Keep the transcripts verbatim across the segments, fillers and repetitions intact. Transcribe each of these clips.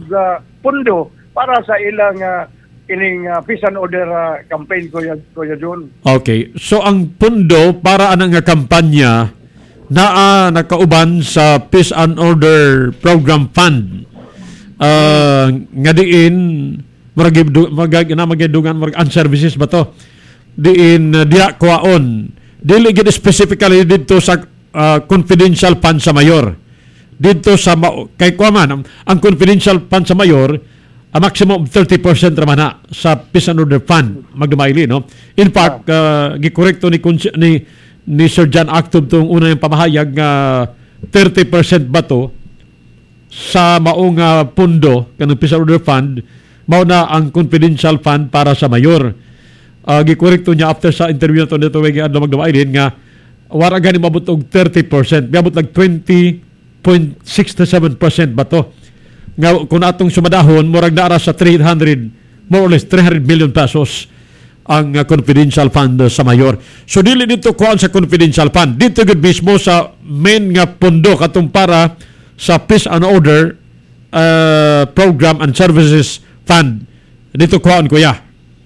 uh, pundo para sa ilang uh, ining uh, peace and order uh, campaign Kuya Kuya John. Okay. So ang pundo para anang nga kampanya naa nakauban sa Peace and Order Program Fund. Uh, nga diin marag marag na magadugan marag an services ba to? Diin uh, diha kuaon. Dili gid specifically dito sa uh, confidential fund sa mayor. Dito sa kay kuaman ang, ang confidential fund sa mayor a maximum of thirty percent raman na sa Peace and Order Fund magdumayli, no? In fact, uh, gikorekto ni ni ni Sir John Actob tong una yung pamahayag nga uh, thirty percent ba to sa maong uh, pundo kanang Peace and Order Fund mao na ang confidential fund para sa mayor. Uh, gikorekto niya after sa interview na to dito wagi adlaw magdumayli nga wala gani mabot og thirty percent, biabot lag twenty point six seven percent ba to. Nga kung atong sumadahon murag naara sa three hundred, more or less three hundred million pesos ang uh, confidential fund uh, sa mayor. So dili dito kuan sa confidential fund, dito gud mismo sa main nga pondo katong para sa Peace and Order uh, Program and Services Fund. Dito kuan kuya.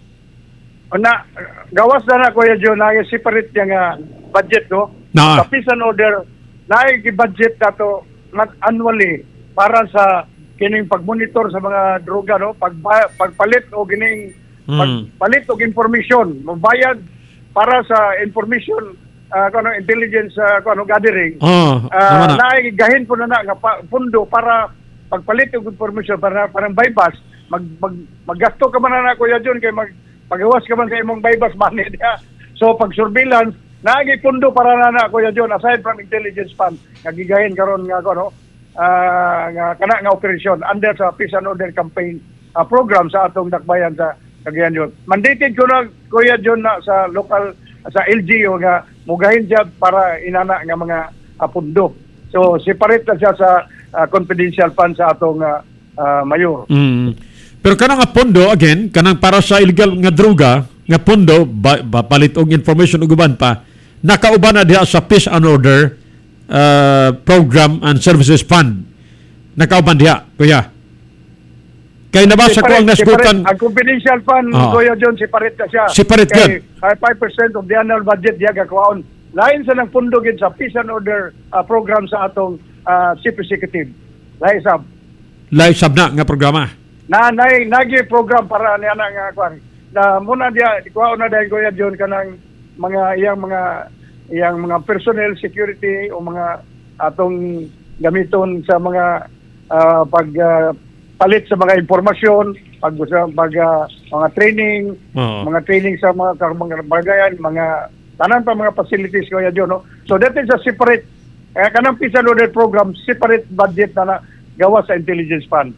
Na gawas na na Kuya John na separate yang uh, budget no. Na. Sa Peace and Order na gi-budget nato annually para sa kining pagmonitor sa mga droga no, pag pagpalit o kining mm. pagpalit og information, magbayad para sa information uh, kuno intelligence uh, kuno gathering. Oh, uh, naay gahin po na na nga pa, pundo para pagpalit og information para parang bypass mag, mag maggasto ka man na Kuya John kay mag pagawas ka man sa imong bypass money dia. So pag surveillance naagi pundo para na na Kuya John aside from intelligence fund nga gigahin karon nga kuno Uh, nga kana nga operasyon under sa Peace and Order Campaign uh, program sa atong dakbayan sa Cagayan yun. Mandated ko na Kuya John na sa local sa L G U nga mugahin siya para inana nga mga uh, pundo. So separate na siya sa uh, confidential fund sa atong uh, uh, mayor. Mm. Pero kanang nga pundo again kanang para sa illegal nga droga nga pundo ba, ba, palit og information ug uban pa nakauban na diha sa Peace and Order Uh, Program and Services Fund. Nakauban diha, kuya. Kay nabasa ko ang nasgutan. Ang confidential fund, oh. Kuya John, separate na siya. Separate kay five percent of the annual budget diya gagawon. Lain sa nang pundo gid sa Peace and Order uh, program sa atong uh, Chief Executive. Lain sab. Lain sab na nga programa. Na nay nagi program para niya na nga kwan. Na muna dia kuha na dahil Kuya John kanang mga iyang mga iyang mga personnel security o mga atong gamiton sa mga uh, pag uh, palit sa mga impormasyon, pag sa pag, uh, mga training, uh-huh. mga training sa mga mga bagayan, mga tanan pa mga facilities Kuya John, no? So that is a separate eh, kanang Peace and Order program, separate budget na, na gawa sa intelligence fund.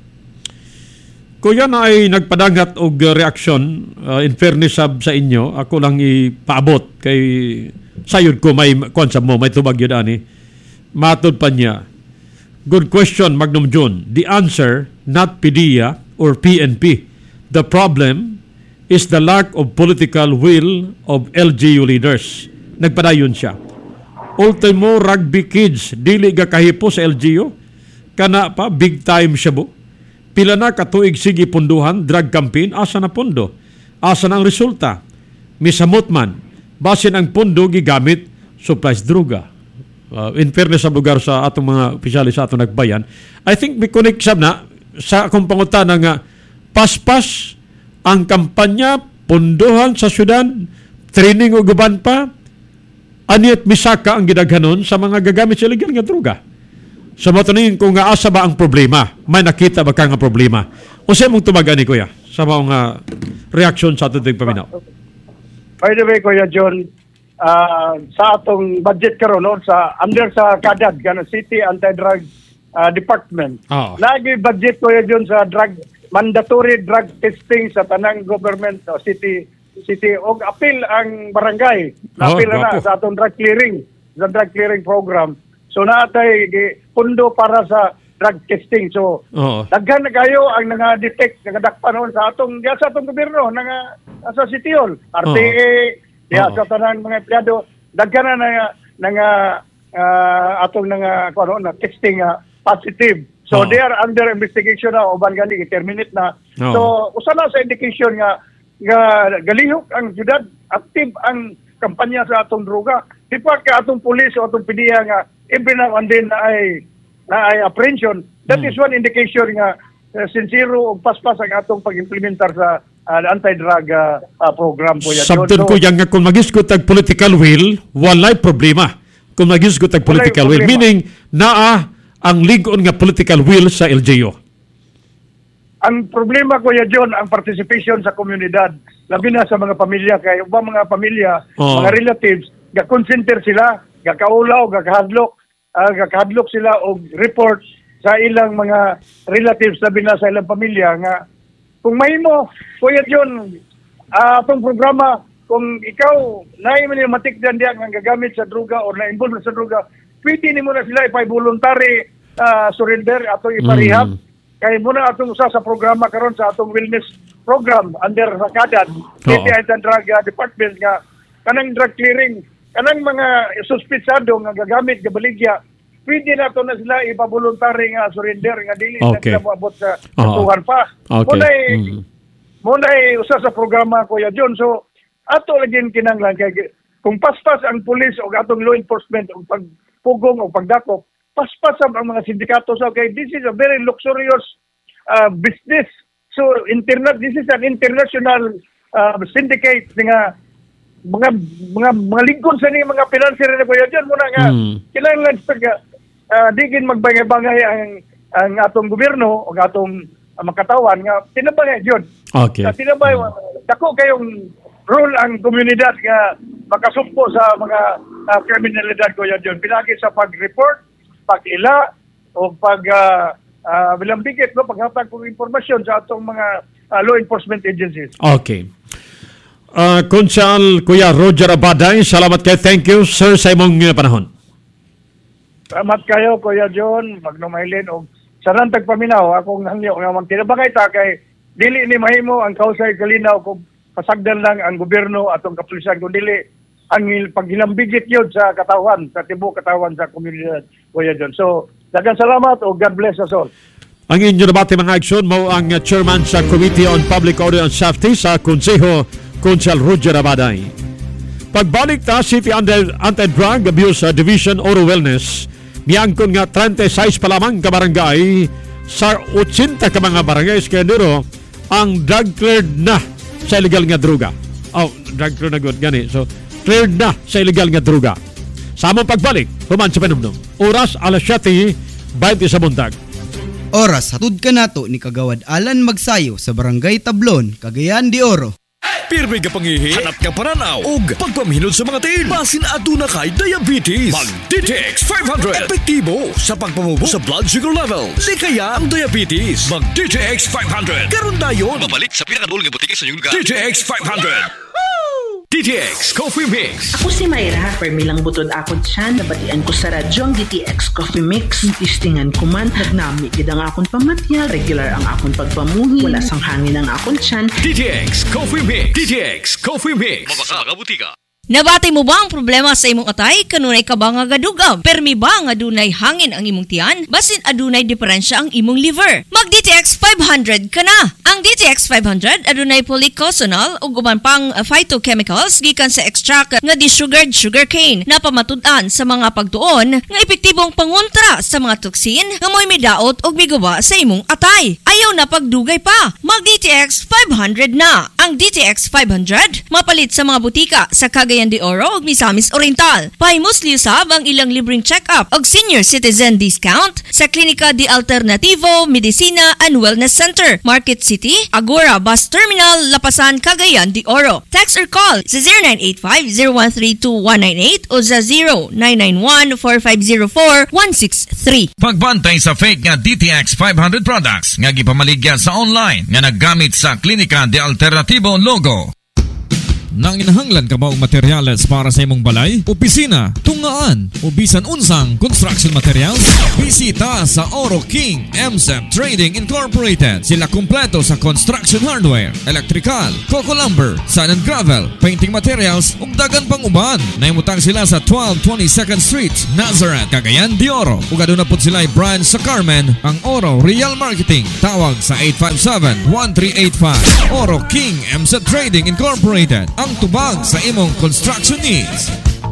Kuya na ay nagpadangat og reaksyon uh, in fairness sab sa inyo, ako lang ipaabot kay sayod ko may konsab mo may tubag yun ani matod pa niya. Good question Magnum John. The answer not P D E A or P N P. The problem is the lack of political will of L G U leaders. Nagpadayon siya. Ultimo rugby kids dili ga kahipo sa L G U kana pa big time siya bo. Pila na katuig sige punduhan drug campaign asa na pundo asa na ang resulta misamot man basin ang pundo gigamit supplies droga. Uh, in fairness sa lugar sa atong mga opisyalis sa atong nagbayan, I think may connect sab na sa akong pangutana nga paspas ang kampanya, punduhan sa syudad, training o guban pa, ani't misaka ang gidaghanon sa mga gagamit sa illegal nga droga. Sa matunin kung nga asa ba ang problema, may nakita ba ka nga problema? O siya mong tumagani kuya sa mga uh, reaksyon sa atong paminaw. By the way, Kuya John, uh, sa atong budget karon no, sa under sa C A D A D, kana City Anti-Drug uh, Department. Oh. Lagi budget Kuya John sa drug mandatory drug testing sa tanang government o city city og apil ang barangay. Oh, apil na sa atong drug clearing, sa drug clearing program. So naatay pundo para sa drug testing. So, oh. daghan na kayo ang nga-detect, nga-dakpan sa atong, diya sa atong gobyerno, nga, sa City Hall, R T A, oh. diya oh. sa tanang mga empleyado, daghan na nga, nga uh, atong nga, ano, na testing uh, positive So Oo. they are under investigation na uban gani i-terminate na. Oo. So usa na sa indication nga nga galihok ang syudad, active ang kampanya sa atong droga. Di pa ka atong pulis o atong P D E A nga every now and then na ay na ay apprehension. That Hmm. is one indication nga uh, sincero o paspas ang atong pag-implementar sa uh, anti-drug uh, uh, program po yan. Sabton ko yan nga kung magisgot ang political will, walay problema. Kung magisgot ang Walay political will. problema. Meaning, naa ang ligon nga political will sa L G U. Ang problema ko ya John, ang participation sa komunidad, labi na sa mga pamilya, kay ubang mga pamilya, Oo. mga relatives, gakonsenter sila, gakaulaw, gakahadlok, uh, gakahadlok sila og report sa ilang mga relatives, labi na sa ilang pamilya nga kung mahimo, Kuya John, uh, itong programa, kung ikaw naimon yung matikdan diyan nga gagamit sa droga o na-involve sa droga, pwede ni mo na sila ipay-voluntary uh, surrender ato iparehab. Mm. Kaya muna atong usa sa programa karon sa atong wellness program under sa C A D A D, Oo. City and Drug uh, Department nga kanang drug clearing, kanang mga suspitsado nga gagamit gabaligya, pwede na to na sila ipa-voluntary nga surrender nga dili Okay. na sila moabot sa Oo. katuhan pa. Okay. Muna Mm. muna usa sa programa Kuya John. So ato laging kinanglan kay kung paspas ang pulis o atong law enforcement o pagpugong o pagdakop, paspas ang mga sindikato sa okay, this is a very luxurious uh, business. So internet this is an international uh, syndicate nga mga mga mga lingkod sa ni mga financier na Kuya John muna nga Mm. kinahanglan pag uh, digin magbangay-bangay ang ang atong gobyerno o atong uh, makatawan nga tinabangay John. Okay. Sa tinabay, dako kayong role ang komunidad nga makasumpo sa mga uh, kriminalidad ko yan yun. Pinagi sa pag-report, pag-ila, o pag uh, uh, bilambigit, no, paghatag ng impormasyon sa atong mga uh, law enforcement agencies. Okay. Uh, Konsal Kuya Roger Abaday, salamat kayo. Thank you, sir, sa imong uh, panahon. Salamat kayo, Kuya John, magnumailin, o sarang tagpaminaw, akong hangyo nga magtinabangay ta kay dili ni mahimo ang kausay kalinaw kung pasagdan lang ang gobyerno atong kapulisan kung dili ang paghilambigit yun sa katawan, sa tibuok katawan sa komunidad, Kuya John. So, daghang salamat o God bless us all. Ang inyo nabati mga aksyon mo ang uh, chairman sa Committee on Public Order and Safety sa Konseho, Konsal Roger Abaday. Pagbalik ta City Anti-Drug Abuse uh, Division Oro Wellness, miangkon nga thirty-six pa lamang ka barangay sa eighty ka mga barangay kaya niro ang drug cleared na sa illegal nga droga. Oh, drug cleared na good gani. So, cleared na sa illegal nga droga. Sa among pagbalik, human sa panumdum. Oras alas siyete twenty sa buntag. Oras hatod ka nato ni Kagawad Alan Magsayo sa Barangay Tablon, Cagayan de Oro. Pirmi ka pangihi, hanap ka pananaw, ug pagpaminod sa mga tiil. Basin aduna kay diabetes. Mag D T X five hundred. Epektibo sa pagpamubo sa blood sugar level. Likaya ang diabetes. Mag D T X five hundred. Karon dayon. Babalik sa pinakadulong nga butika sa inyong lugar. D T X five hundred. D T X Coffee Mix. Ako si Mayra, permilang butod akon siya, nabatian ko sa radyo ang D T X Coffee Mix. Tistingan ko man, nagnami gid ang akon pamatyal, regular ang akon pagpamuhi, wala sang hangin ang akon tiyan. D T X Coffee Mix. D T X Coffee Mix. Mabasa mga butika. Nabati mo ba ang problema sa imong atay? Kanunay ka ba nga gadugam? Permi ba nga adunay hangin ang imong tiyan? Basin adunay diferensya ang imong liver? Mag D T X five hundred ka na! Ang D T X five hundred adunay polycosanol ug uban pang uh, phytochemicals gikan sa extract nga desugared sugarcane na pamatud-an sa mga pagtuon nga epektibong pangontra sa mga toksin nga mo'y midaot ug migawa sa imong atay. Ayaw na pagdugay pa! Mag D T X five hundred na! Ang D T X five hundred mapalit sa mga butika sa Cagayan de Oro ug Misamis Oriental. Pahimos liusab ang ilang libreng check-up ug senior citizen discount sa Klinika de Alternativo Medicina and Wellness Center, Market City, Agora Bus Terminal, Lapasan, Cagayan de Oro. Text or call sa zero nine eight five, zero one three two one nine eight o sa zero nine nine one, four five zero four, one six three. Pagbantay sa fake nga D T X five hundred products nga gipamaligya sa online nga naggamit sa Klinika de Alternativo logo. Nang inahanglan ka ba og materyales para sa imong balay, opisina, tungaan, o bisan unsang construction materials? Bisita sa Oro King M S E P Trading Incorporated. Sila kumpleto sa construction hardware, electrical, coco lumber, sand and gravel, painting materials, ug dagan pang uban. Nahimutang sila sa twelve twenty-second Street, Nazareth, Cagayan de Oro. Ug aduna pod sila Brian sa Carmen, ang Oro Real Marketing. Tawag sa eight five seven, one three eight five. Oro King M S E P Trading Incorporated. Ang tubag sa imong construction needs.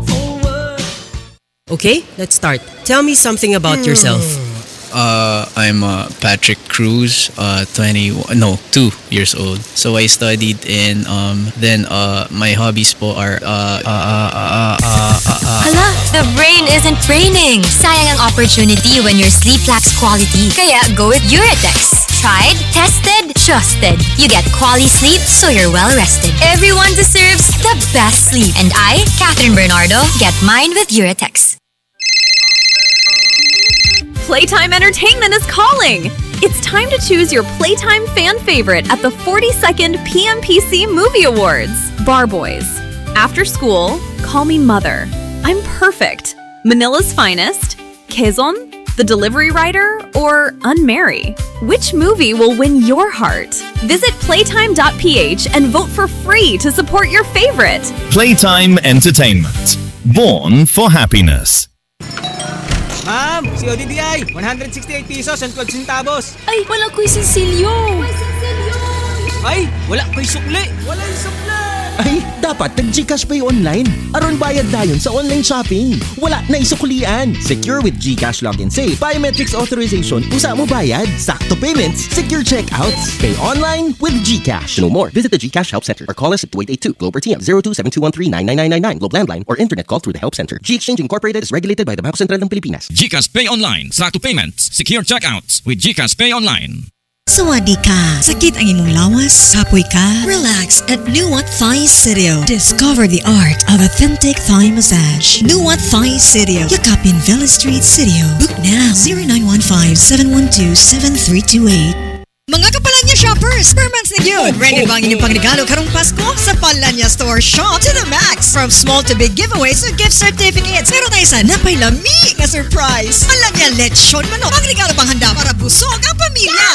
Okay, let's start. Tell me something about yourself. Uh, I'm uh, Patrick Cruz, uh, twenty, no, two years old. So I studied in, um, then uh, my hobbies po are, uh, uh, uh, uh, uh, uh, uh. Hala, the brain isn't braining. Sayang ang opportunity when your sleep lacks quality. Kaya go with Uratex. Tried, tested, trusted. You get quality sleep so you're well rested. Everyone deserves the best sleep. And I, Catherine Bernardo, get mine with Uratex. Playtime Entertainment is calling! It's time to choose your Playtime fan favorite at the forty-second P M P C Movie Awards. Bar Boys, After School, Call Me Mother, I'm Perfect, Manila's Finest, Quezon, The Delivery Rider, or Unmarry. Which movie will win your heart? Visit playtime dot p h and vote for free to support your favorite. Playtime Entertainment. Born for happiness. Ma'am, C O D D I, one hundred sixty-eight pesos and twelve centavos. Ay, wala ko'y sinsilyo. May sinsilyo. Ay, wala ko'y sukli. Wala yung sukli. Ay, dapat nag-GCash Pay online. Aron bayad dayon sa online shopping. Wala na isuklian. Secure with GCash Login Safe. Biometrics authorization. Usa mo bayad. Sakto payments. Secure checkouts. Pay online with GCash. To know more, visit the GCash Help Center or call us at two eight eight two Globe or T M zero two seven two one three nine nine nine nine nine Globe Landline or internet call through the Help Center. G-Exchange Incorporated is regulated by the Bangko Sentral ng Pilipinas. GCash Pay Online, sakto payments, secure checkouts with GCash Pay Online. Sawadi ka. Sakit ang imong lawas? Hapoy ka? Relax at Nuwat Thai Studio. Discover the art of authentic Thai massage. Nuwat Thai Studio. Yakapin Villa Street, Studio. Book now. zero nine one five, seven one two, seven three two eight. Mga Kapalanya shoppers, per months na yun. Ready ba ang inyong pangregalo karong Pasko sa Palanya Store? Shop to the max. From small to big giveaways to gift certificates. Meron tayo sa napay lami nga surprise. Palanya lechon manok. Pangregalo panghanda para busog ang pamilya.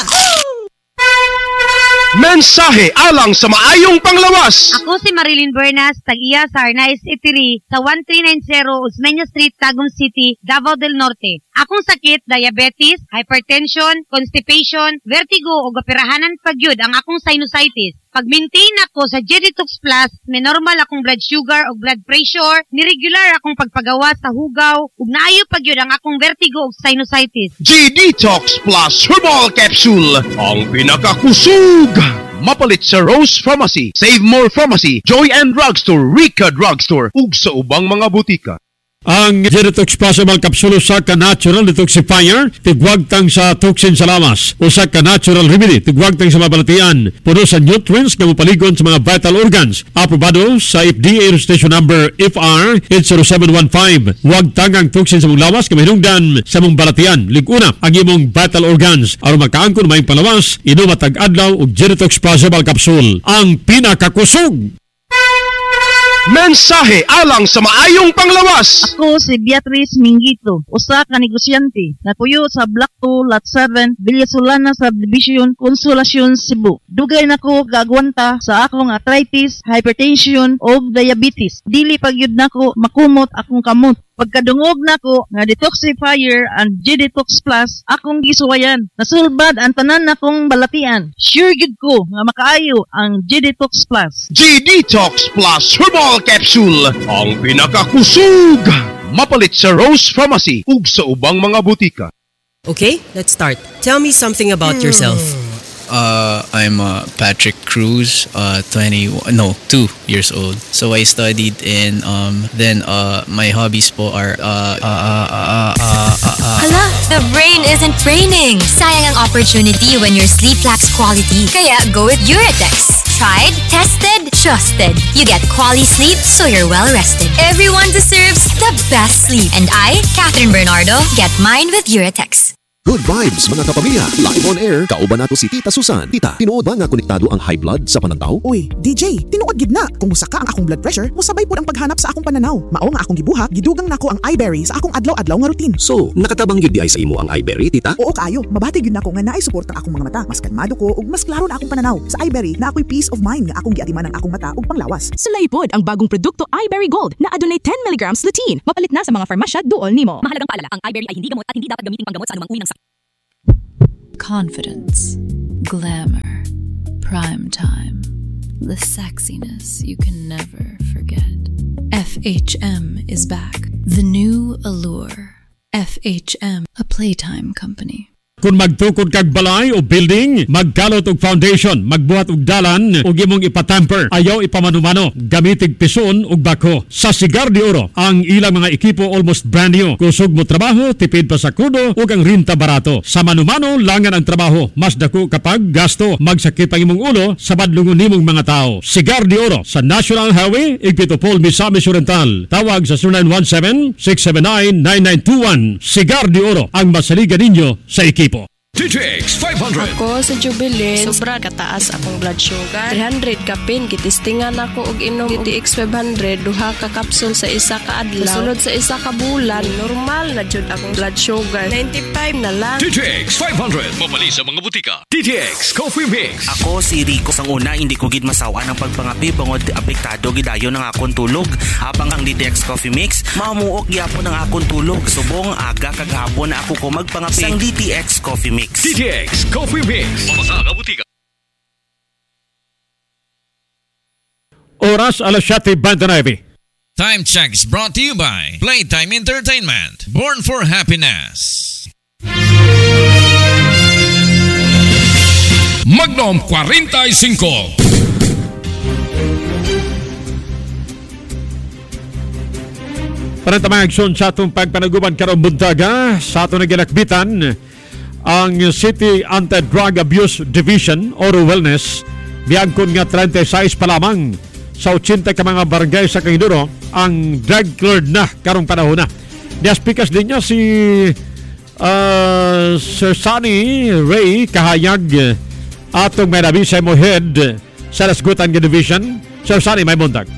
Mensahe alang sa maayong panglawas. Ako si Marilyn Bernas, tag-iya sa Arnaiz Eatery sa one three nine zero Osmeña Street, Tagum City, Davao del Norte. Akong sakit, diabetes, hypertension, constipation, vertigo o operahanan pagyud ang akong sinusitis. Pag-maintain ako sa G-Detox Plus, may normal akong blood sugar o blood pressure, ni-regular akong pagpagawa sa hugaw, ug naayo pagyud ang akong vertigo o sinusitis. G-Detox Plus Herbal Capsule, ang pinakakusog. Mapalit sa Rose Pharmacy, Save More Pharmacy, Joy and Drugstore, Rica Drugstore, ug sa ubang mga butika. Ang G-Detox Plus Herbal Capsule sa ka-natural detoxifier, tigwagtang sa toxin sa lamas. O sa ka-natural remedy, tigwagtang sa mabalatian. Puno sa nutrients na mapaligon sa mga vital organs. Aprobado sa F D A registration number F R eight zero seven one five. Wagtang ang toxin sa mong lawas, kamahinungdan sa mong balatian. Liguna ang imong vital organs. Aron makaangkon may palawas, inom at tag-adlaw o G-Detox Plus Herbal Capsule. Ang pinakakusog. Mensahe alang sa maayong panglawas. Ako si Beatrice Mingito, usa ka negosyante, napuyo sa Block two, Lot seven, Villasolana Subdivision, Consolacion, Cebu. Dugay nako gagwanta sa akong arthritis, hypertension o diabetes. Dili pagyud nako makumot akong kamot. Pagkadungog nako nga detoxifier and G-Detox Plus, akong gisuwayan. Nasulbad ang tanan nakong balatian. Sure gid ko nga makaayo ang G-Detox Plus. G-Detox Plus Herbal Capsule, ang pinakakusog. Mapalit sa Rose Pharmacy ug sa ubang mga butika. Okay, let's start. Tell me something about yourself. Uh, I'm uh, Patrick Cruz, uh, twenty, no, two years old. So I studied in, um, then uh, my hobbies po are, uh, uh, uh, uh, uh, uh, uh. Hala, the brain isn't braining. Sayang ang opportunity when your sleep lacks quality. Kaya go with Uratex. Tried, tested, trusted. You get quality sleep so you're well rested. Everyone deserves the best sleep. And I, Catherine Bernardo, get mine with Uratex. Good vibes mga kapamilya. Live on air, kauban nato si Tita Susan. Tita, tinuod ba nga konektado ang high blood sa panantaw? Uy, D J, tinuod gid na. Kung musa ka ang akong blood pressure, musabay pod ang paghanap sa akong pananaw. Mao nga akong gibuhat, gidugang nako ang iBerry sa akong adlaw-adlaw nga routine. So, nakatabang gyud di ay sa imo ang iBerry, Tita? Oo kaayo, mabati gyud nako nga naay suporta ang akong mga mata. Mas kalmado ko ug mas klaro na akong pananaw. Sa iBerry na ako'y peace of mind nga akong giatiman ang akong mata ug panglawas. Sulay pod ang bagong produkto iBerry Gold na adunay ten milligrams lutein. Mapalit na sa mga farmasya duol nimo. Mahalagang paalala, ang iBerry ay hindi gamot at hindi dapat gamitin panggamot sa anumang uri ng sakit. Confidence, glamour, prime time, the sexiness you can never forget. F H M is back. The new allure. F H M, a playtime company. Kung magtukod kag balay o building, magkalot og foundation, magbuhat og dalan ug imong ipatamper, ayaw ipamanumano, gamitig pison ug bako. Sa Cigar de Oro, ang ilang mga ekipo almost brand new. Kusog mo trabaho, tipid pa sa krudo ug ang rinta barato. Sa manumano langan ang trabaho, mas dako kapag gasto, magsakit ang imong ulo sa badlungon nimong mga tao. Cigar de Oro sa National Highway, Igpitopol, Misamis Oriental. Tawag sa zero nine one seven, six seven nine, nine nine two one. Cigar de Oro, ang masaligan ninyo sa ekipo. D T X five hundred. Ako sa Jubilin, sobra kataas akong blood sugar. three hundred kapin, kitistingan ako og inom D T X five hundred, duha ka kapsul sa isa ka adlaw. Sunod sa isa ka bulan, normal na jud akong blood sugar. ninety-five na lang. D T X five hundred. Mabali sa mga butika. D T X Coffee Mix. Ako si Rico. Sang una, hindi ko gid masawa ng pagpangapi bangod apektado gidayon ng akong tulog. Habang ang D T X Coffee Mix, mamuok gyapon ang akong tulog. Subong aga kag hapon na ako ko magpangapi sang D T X Coffee Mix. D T X Coffee Mix. Mamasa ka butika. Oras alas siyete twenty-nine. Time check is brought to you by Playtime Entertainment. Born for happiness. Magnum forty-five. Para tamang aksyon sa atong pagpanaguban karong buntaga, sa atong naginakbitan, ang City Anti-Drug Abuse Division Oro Wellness biyangkon nga thirty-six pa lamang sa eighty ka mga barangay sa Kahinduro ang drug cleared na karong panahon na. Diaspikas din niya si uh, Sir Sunny Ray Kahayag atong may nabi sa mo head sa Lasgutan nga Division. Sir Sunny, may buntag.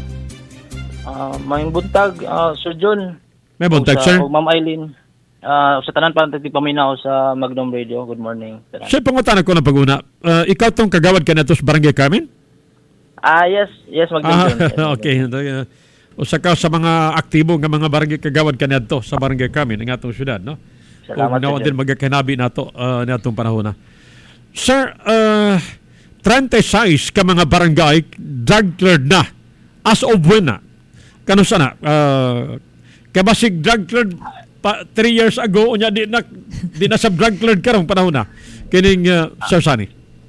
Uh, may buntag, uh, Sir John. May buntag, o, sir. O Ma'am Eileen. Uh, sa tanan pa natin paminaw sa Magnum Radio. Good morning. Sir, pangutan ako ng pag-una. Uh, ikaw tong kagawad ka na ito sa Barangay Carmen? Ah, yes. Yes, Magnum ah, John. Yes, okay. Uh, usa ka sa mga aktibo nga mga barangay kagawad ka na ito sa Barangay Carmen, ng atong syudad, no? Salamat, Sir. din magkakinabi na ito uh, na itong panahon na. Sir, uh, thirty-six ka mga barangay drug cleared na. As of when na? Kano sana? Uh, kabasig drug cleared pa three years ago unya di na di na sa drug cleared karong panahon na kining uh, Sir Sunny.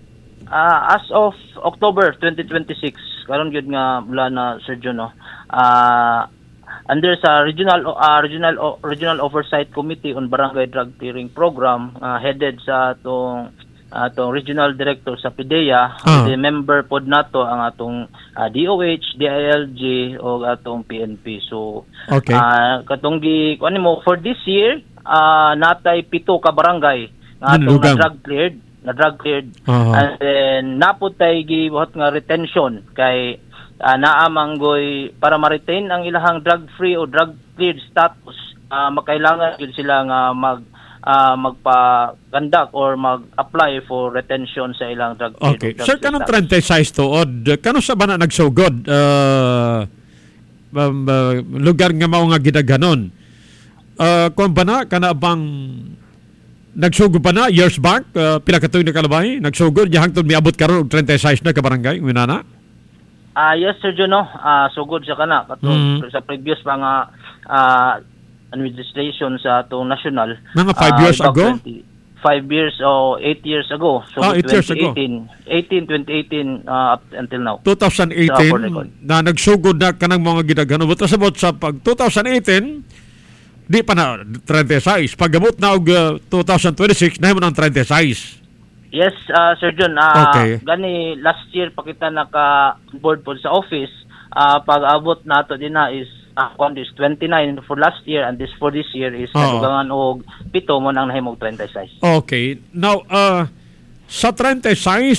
Uh, as of October twenty twenty-six karon gyud nga mula na Sir John, no. Uh, under sa regional uh, regional uh, regional oversight committee on barangay drug clearing program, uh, headed sa atong atong regional director sa PIDEA, uh-huh. The member pod nato ang atong uh, D O H, D I L G o atong P N P. So okay. uh, katong gi kuan mo for this year, uh, natay pito ka barangay nga atong na drug cleared, na drug cleared. Uh-huh. And then napod tay gibuhat nga retention kay uh, naa manggoy para ma-retain ang ilahang drug free o drug cleared status. Uh, makailangan gyud sila nga mag Uh, magpa-conduct or mag-apply for retention sa ilang drug. Okay. Drug Sir, kanong thirty-six to, od, kano sa ba na nagsugod? Uh, um, uh, lugar nga mao nga gidaganon. Uh, kung ba na, kana bang nagsugod pa na, years back, uh, pila katuig na kalabay, nagsugod, yahangtod miabot karon og thirty-six na ka barangay, winana? Ah, uh, yes, Sir Juno. Uh, sugod siya kana. Katong mm. sa previous pa nga uh, administration sa atong national. Mga five uh, years ago? twenty, five years o eight years ago. So ah, eight years ago. eighteen, twenty eighteen uh, up until now. twenty eighteen na nagsugod na kanang mga gidagano. But sabot sa pag twenty eighteen, di pa na thirty-six. Pagabot na og uh, twenty twenty-six, na mo ng thirty-six. Yes, uh, Sir John. Uh, okay. Gani, last year pa kita naka-board po sa office. Uh, pag-abot nato din na is ah kuan is twenty-nine for last year and this for this year is Oo. kadugangan og pito mo nang nahimong thirty-six. Okay. Now, uh, sa thirty-six,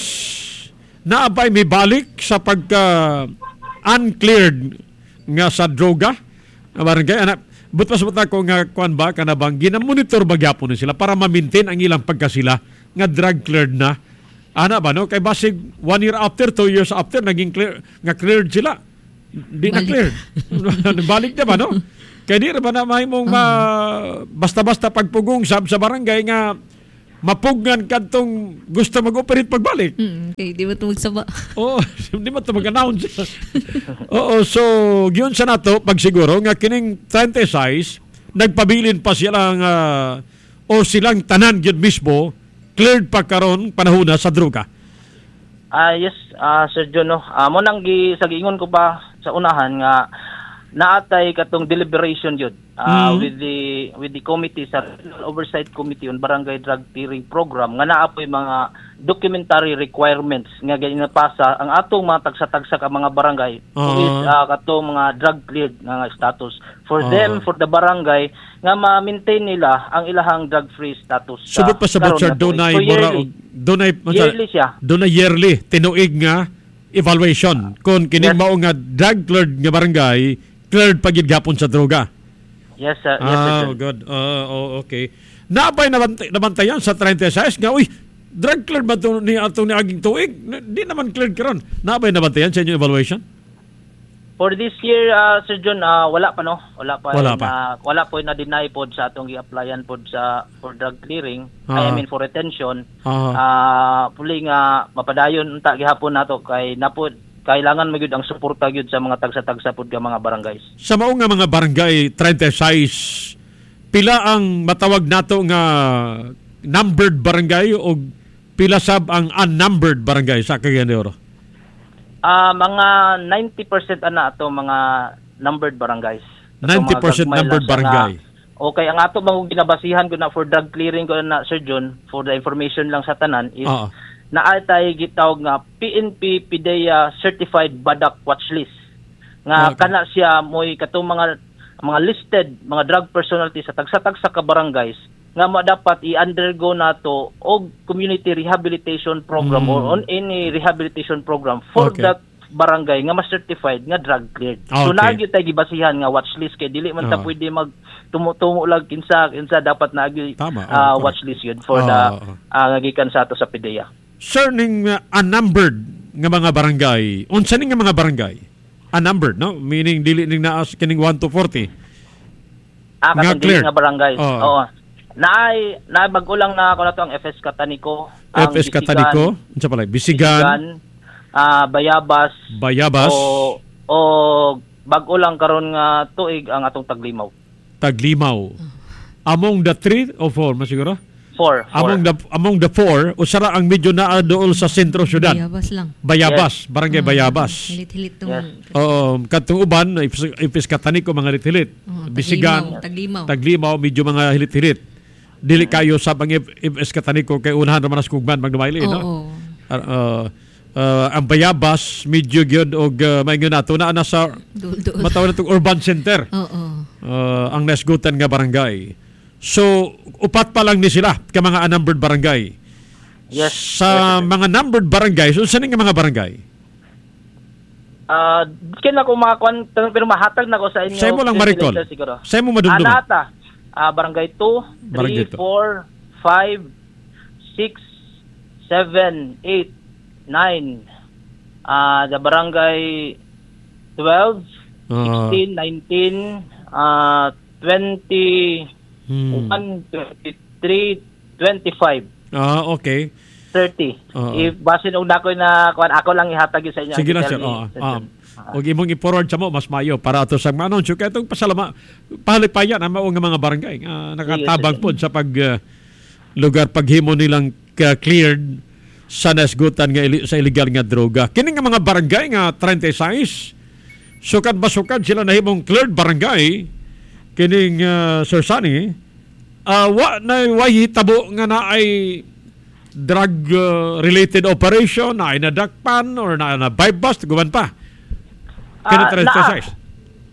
naabay may balik sa pagka uncleared nga sa droga? Barangay, anak, butas buta ko nga kuan ba, kanabang, ginamonitor ba gyapon sila para ma-maintain ang ilang pagkasila nga drug cleared na? Ana ba, no? Kay basig one year after, two years after, naging clear, nga cleared sila. Di na cleared. Balik na ba, no? Kaya di na ba na may mong ma- basta-basta pagpugong sab sa barangay nga mapugnan kadtong gusto mag-operate pagbalik. Mm, okay, di ba ito magsaba? Oo, di ba ito mag-announce? Oo, so, yun sa nato, pag siguro, nga kining thirty-six, nagpabilin pa silang, uh, o silang tanan yun mismo, cleared pa karon panahon na sa droga. Ah yes, ah Sir John, no. Ah mo nang gi sa giingon ko pa sa unahan nga naatay katong deliberation yun ah Mm. with the with the committee sa Oversight Committee on Barangay Drug Clearing Program nga naa po'y mga documentary requirements nga ginapasa ang atong mga tagsa-tagsa ka mga barangay Ah. is ah, katong mga drug cleared nga status for Ah. them, for the barangay nga ma-maintain nila ang ilahang drug-free status. sa Subot pa sa karon Butcher, na tuig. dunay So, mura yearly. og dunay Yearly siya. Dunay yearly tinuig nga evaluation kung kining mao nga drug cleared nga barangay cleared pagid gapon sa droga. Yes, sir. Yes, sir. Ah, good. Uh, oh, okay. Naabay nabantay, nabantayan sa thirty-six nga uy, drug cleared ba to ni ato ni aging tuig? Di naman cleared karon. Naabay nabantayan sa inyong evaluation? For this year, uh, Sir John, uh, wala pa no? Wala pa. Wala na, pa. Wala po na deny pod sa atong gi-applyan pod sa for drug clearing. Ah. I mean for retention. Ah. Ah, puli nga mapadayon unta gihapon nato kay napod kailangan magyud ang suporta gyud sa mga tagsa-tagsa pod nga mga barangays. Sa mao nga mga barangay thirty-six, pila ang matawag nato nga numbered barangay o pila sab ang unnumbered barangay sa Cagayan de Oro? Ah, mga ninety percent ana ato mga numbered barangays. Ato ninety percent mga gagmay numbered lang siya barangay. Na, okay, ang ato bang ginabasihan ko na for drug clearing ko na Sir John, for the information lang sa tanan is Oo. naatay gitawag nga P N P P D E A certified badak watchlist. Nga Okay. kana siya moy katong mga mga listed mga drug personality sa tagsa-tagsa ka barangays nga ma dapat i-undergo nato og community rehabilitation program Mm. or on any rehabilitation program for Okay. that barangay nga ma-certified nga drug cleared. So Okay. naagyo tay gibasihan nga watchlist kay dili man ta Ah. pwede mag tumo-tumo lang kinsa kinsa dapat naagyo Tama. ah, Oh, watchlist yun for Ah. the ah, nga gikan sa ato sa P D E A. Sir, ning uh, unnumbered nga mga barangay, unsa ning nga mga barangay? Unnumbered, no? Meaning dili ning naas kining one to forty. Ah, Nga katong cleared. nga barangay. Oo. Oo. Naay naay bago lang na ako na to ang F S Cataniko, ang F S Cataniko, unsa pala? Bisigan, ah Bayabas, Bayabas, o o bago lang karon nga tuig ang atong Taglimaw. Taglimaw. Among the three o four, masiguro? Four. four. Among the among the four, usara ang medyo naa dool sa sentro syudad. Bayabas lang. Bayabas, barangay Ah, Bayabas. Hilit-hilit tong... Oo, katong uban Ipis, Ipis Cataniko mga hilit-hilit. Oh, Bisigan, Taglimaw. Taglimaw medyo mga hilit-hilit. Dili kayo sa pang Ipis Cataniko kay unahan naman as kugman magdumayli, no? Oo. Uh, uh, uh, ang Bayabas medyo gyud og uh, may nato na nasa Dul-dul. matawag natong urban center. Oo. Uh, ang nasgutan nga barangay. So, upat pa lang ni sila ka mga unnumbered barangay. Yes. Sa mga numbered barangay, so saan nga mga barangay? Ah, kailan ko makakuan pero mahatag na ko sa inyo. Sa imo lang maricol. President, siguro. Sa imo madumdum. Anata. Ah, barangay two, Barangay three, two. four, five, six, seven, eight, nine. Ah, the barangay twelve, Ah. sixteen, nineteen, ah, twenty, Hmm. one, twenty-three, twenty-five, Ah, okay. thirty. Oo. If basin og dako na kuan ako lang ihatag yun sa inyo. Sige lang, Tell sir. me, Oo. Sir Ah. John. Og imong i-forward sa mo mas mayo para ato sa manon so kay itong pasalama pahalipayan ang mao nga mga barangay nga nakatabang pod sa pag uh, lugar paghimo nilang uh, cleared sa nasgutan nga ili- sa illegal nga droga. Kini nga mga barangay nga thirty-six sukad basukad sila nahimong cleared barangay kining uh, Sir Sunny uh, wa na way hitabo nga naay drug uh, related operation na inadakpan or na na bypass guman pa. Kini Ah, thirty-six.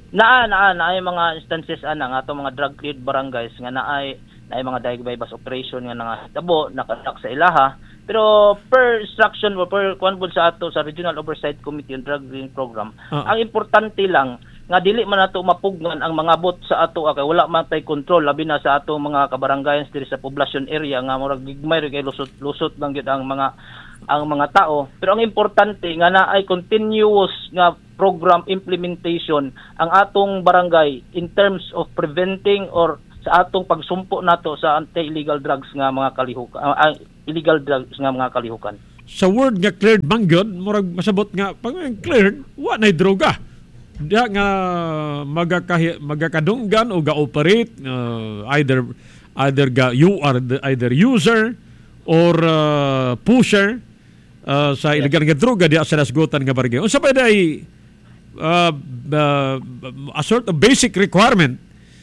naa naa naay mga instances ana nga atong mga drug cleared barangays nga naay naay mga diagnostic operation nga nangahitabo nakadak sa ilaha, pero per instruction or per kwan pud sa ato sa Regional Oversight Committee on Drug Clearing Program, uh-huh. ang importante lang nga dili man nato mapugnan ang mga bot sa ato kay wala man tay control labi na sa ato mga kabarangayan diri sa poblasyon area nga murag gigmay kay lusot-lusot lang gyud ang mga ang mga tao. Pero ang importante nga na ay continuous nga program implementation ang atong barangay in terms of preventing or sa atong pagsumpo nato sa anti-illegal drugs nga mga kalihukan, uh, illegal drugs nga mga kalihukan. Sa word nga cleared manggod, murag masabot nga pag cleared, wa nay droga. Diya nga magakahi, magakadunggan o ga-operate uh, either either ga, you are the, either user or uh, pusher uh, sa illegal nga droga diya sa nasgutan nga barangay. Unsa pa day uh, uh, a sort of basic requirement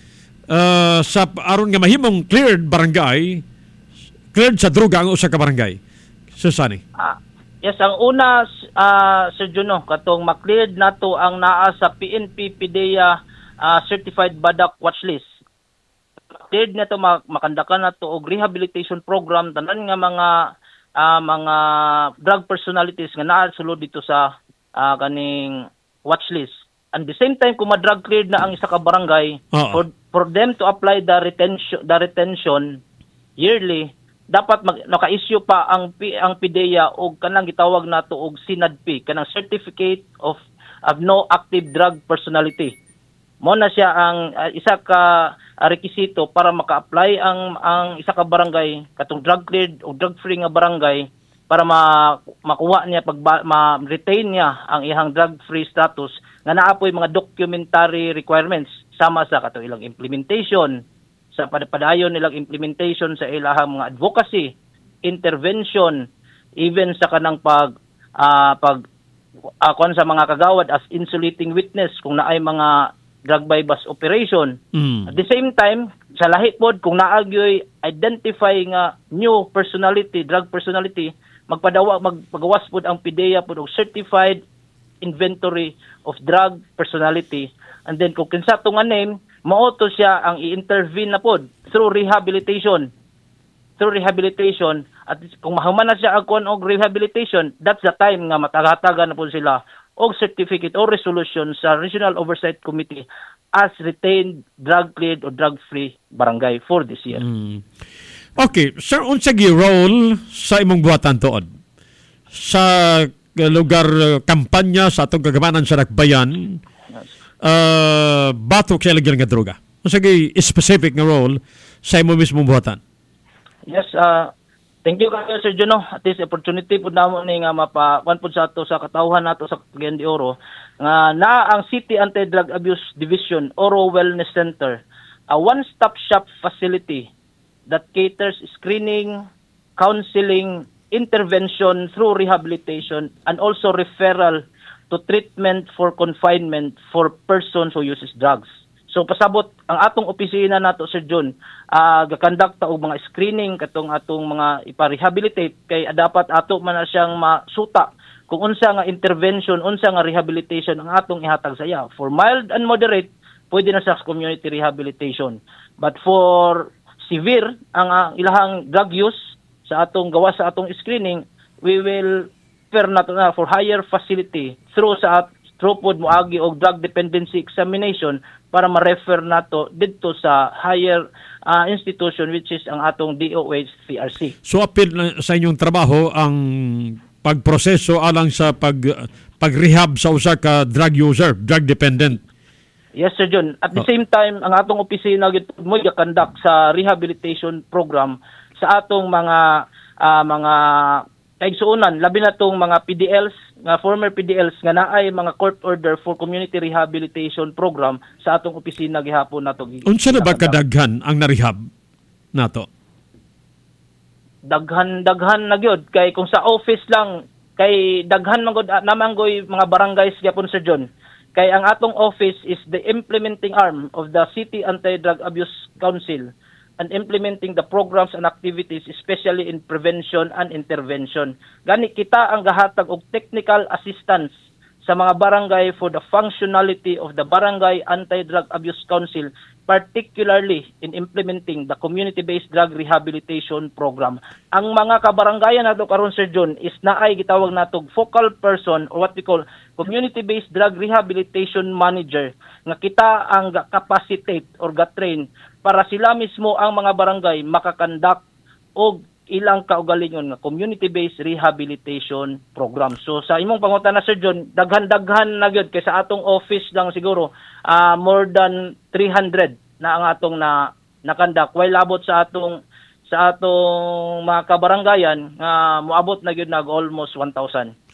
uh, sa aron nga mahimong cleared barangay, cleared sa droga ang usa ka barangay. Susani. Ah, yes, ang una uh, Sir Juno katong ma-cleared nato ang naa sa P N P P D E A uh, certified badak watchlist. Cleared nato makandakan nato og rehabilitation program tanan nga mga uh, mga drug personalities nga naa sulod dito sa uh, kaning watchlist. And the same time kung ma-drug cleared na ang isa ka barangay, uh-huh. for for them to apply the retention the retention yearly, dapat mag, naka-issue pa ang ang P D E A og kanang gitawag nato og C N A D P, kanang Certificate of of No Active Drug Personality. Mo na siya ang uh, isa ka uh, rekisito para maka-apply ang ang isa ka barangay katong drug cleared o drug free nga barangay para ma, makuha niya pag ma-retain niya ang ihang drug free status nga naapoy mga documentary requirements sama sa katong ilang implementation, sa padapadayon nilang implementation sa ilahang mga advocacy, intervention, even sa kanang pag uh, pag uh, kon sa mga kagawad as insulating witness kung naay mga drug by bus operation. Mm. At the same time, sa lahi pod kung naagyoy identify nga new personality, drug personality, magpadawa magpagawas pod ang P D E A pod og certified inventory of drug personality. And then kung kinsa to nga name, mauto siya ang i-intervene na pod through rehabilitation. Through rehabilitation, at kung mahuman na siya ang kon og rehabilitation, that's the time nga matagatagan na po sila og certificate or resolution sa Regional Oversight Committee as retained drug cleared or drug free barangay for this year. Mm. Okay, sir, unsa gi role sa imong buhatan tuod sa lugar uh, kampanya sa atong kagamanan sa Dakbayan? Uh, batok sa illegal nga droga. Unsa gay specific nga role sa imo mismong buhatan? Yes, uh, thank you kayo Sir Juno. At this opportunity po namo ni nga mapa kwan pud sa ato sa katawhan nato sa Cagayan de Oro nga naa ang City Anti-Drug Abuse Division Oro Wellness Center, a one-stop shop facility that caters screening, counseling, intervention through rehabilitation and also referral to treatment for confinement for persons who uses drugs. So pasabot ang atong opisina nato Sir John, uh, gakandak ta og mga screening katong atong mga ipa-rehabilitate kay dapat ato man na siyang masuta kung unsa nga intervention, unsa nga rehabilitation ang atong ihatag sa iya. For mild and moderate, pwede na sa community rehabilitation. But for severe ang uh, ilahang drug use sa atong gawa sa atong screening, we will refer nato na for higher facility through sa through pod moagi og drug dependency examination para ma-refer nato didto sa higher uh, institution which is ang atong D O H C R C. So apil sa inyong trabaho ang pagproseso alang sa pag pag-rehab sa usa ka drug user, drug dependent. Yes Sir John. At the oh. same time ang atong opisina gid mo gakandak sa rehabilitation program sa atong mga uh, mga kaigsuonan, labi na tong mga P D Ls, nga former P D Ls nga naay mga court order for community rehabilitation program sa atong opisina gihapon nato. Unsa na ba kadaghan ang na-rehab nato? Daghan daghan na gyud kay kung sa office lang kay daghan man gud namanggoy mga barangays gyapon Sir John. Kay ang atong office is the implementing arm of the City Anti-Drug Abuse Council and implementing the programs and activities especially in prevention and intervention. Gani kita ang gahatag og technical assistance sa mga barangay for the functionality of the Barangay Anti-Drug Abuse Council, particularly in implementing the community-based drug rehabilitation program. Ang mga kabarangayan nato karon Sir John is naay gitawag natog focal person or what we call community-based drug rehabilitation manager nga kita ang capacitate or ga-train para sila mismo ang mga barangay makakandak og ilang kaugalingon nga community-based rehabilitation program. So sa imong pangutana Sir John, daghan-daghan na gyud kay sa atong office lang siguro uh, more than three hundred na ang atong na nakandak while abot sa atong sa atong mga kabarangayan nga uh, moabot na gyud nag almost one thousand.